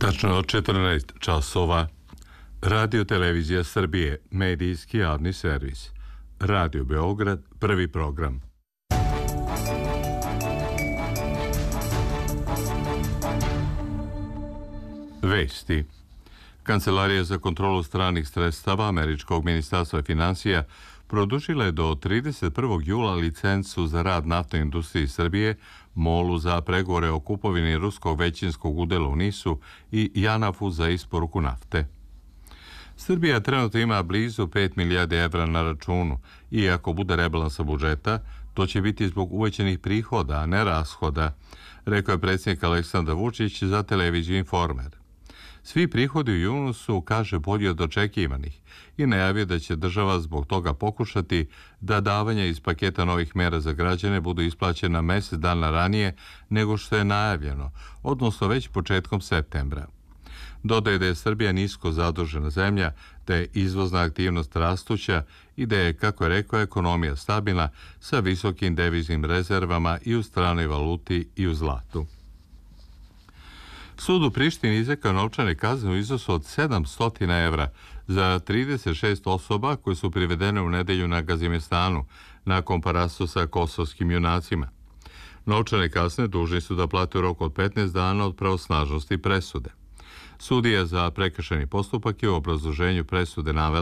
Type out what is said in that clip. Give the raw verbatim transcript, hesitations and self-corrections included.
Tačno četrnaest časova. Radio Televizija Srbije, medijski javni servis. Radio Beograd, prvi program. Vesti. Kancelarija za kontrolu stranih sredstava Američkog ministarstva financija produžila je do trideset prvog jula licencu za rad naftnoj industriji Srbije, MOL-u za pregovore o kupovini ruskog većinskog udela u NIS-u i JANAF-u za isporuku nafte. Srbija trenutno ima blizu pet milijardi evra na računu i ako bude rebalansa budžeta, to će biti zbog uvećanih prihoda, a ne rashoda, rekao je predsjednik Aleksandar Vučić za televiziju Informer. Svi prihodi u junu su, kaže, bolji od očekivanih i najavio da će država zbog toga pokušati da davanja iz paketa novih mera za građane budu isplaćena mjesec dana ranije nego što je najavljeno, odnosno već početkom septembra. Dodaje da je Srbija nisko zadužena zemlja, da je izvozna aktivnost rastuća i da je, kako je rekao, ekonomija stabilna sa visokim deviznim rezervama i u stranoj valuti i u zlatu. Sud u Prištini izrekao novčane kazne u iznosu od sedamsto evra za trideset šest osoba koje su privedene u nedelju na Gazimestanu nakon parasa sa kosovskim junacima. Novčane kazne dužni su da plate u roku od petnaest dana od pravosnažnosti presude. Sudija za prekršajni postupak je u obrazloženju presude navela